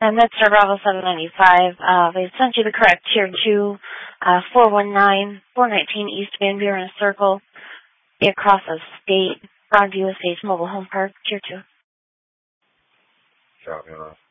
And that's our Bravo 795. They sent you the correct Tier 2, 419 East Van Buren Circle, across the state, Broadview Estates Mobile Home Park, Tier 2. Copy enough.